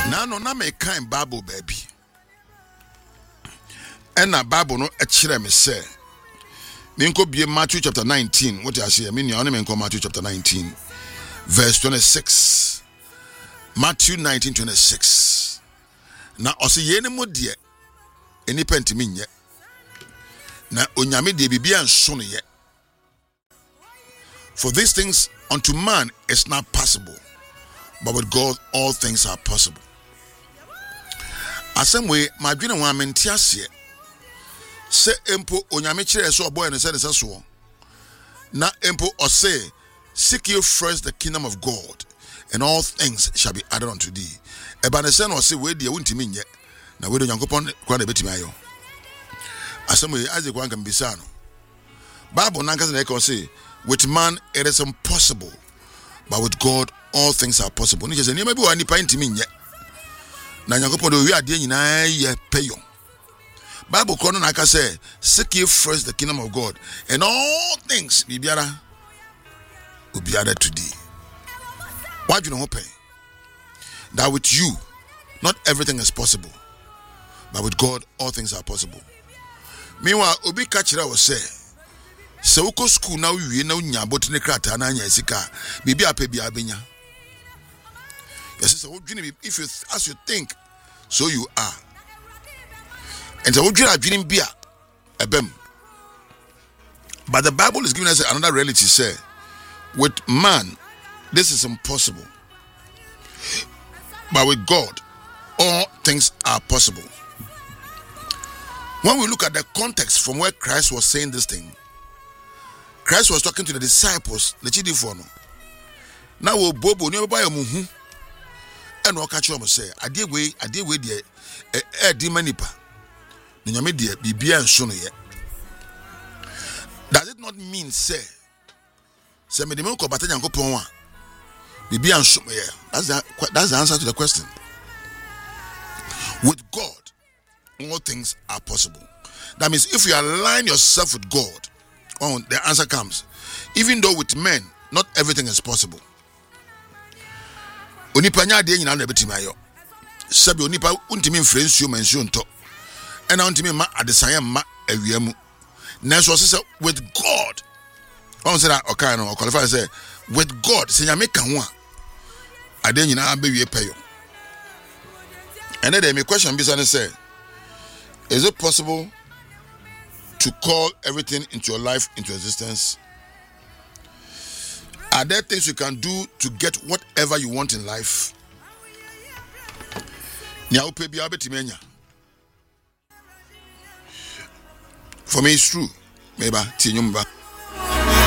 Now no na me kind Bible baby. And na Bible no echire me say. Minko be Matthew chapter 19. What I say? I mean, you only menko Matthew chapter 19, verse 26. Matthew 19:26. Na osi yene mo de eni pentimi nye. Na onyame de bibia nso no ye. For these things unto man is not possible, but with God all things are possible. Asem we madwene ho amenti ase. Se empo onyame kire so oboy no se ne so. Na empo ose seek you first the kingdom of God, and all things shall be added unto thee. Eba ne se no ose we de wontimi nye. Na we do Nyankopon kwa na betimi ayo. Asem we Isaac wan kan bisa no. Bible nankasa na e say with man it is impossible, but with God all things are possible. Ni je se niam bi wa nipa ntimi nye. Na Nyankopon do wi ade nyina ye peyo. Bible kono na aka say seek ye first the kingdom of God, and all things bibiara will be added to thee. Why do you know that with you not everything is possible, but with God all things are possible? Meanwhile, obi kachira was say se uko school na wiye na unya botine krata na anya sika bibi ape bia benya. Yes, so if you as you think, so you are. And so dream bia ebem. But the Bible is giving us another reality. Say, with man, this is impossible. But with God, all things are possible. When we look at the context from where Christ was saying this thing, Christ was talking to the disciples. The chidifono. Now we bobo ni oba yamuhu. And we catch them say, "Ade we the di manipa." Nyame de bibia nso no ye. Does it not mean say me de me ko bata Nyankopon a bibia nso ye? That's the answer to the question. With God, all things are possible. That means if you align yourself with God, the answer comes. Even though with men, not everything is possible. Onipa nya de nyina na betima ayo. Sabi onipa untimi mfrensuo mansuo nto. And untimi ma adesanya ma awiamu. Na so say with God. One say that okay no qualify say with God, say nyame ka ho a ade nyina abewie peyo. And then my question be say, is it possible to call everything into your life into existence? Are there things you can do to get whatever you want in life? For me, it's true. Maybe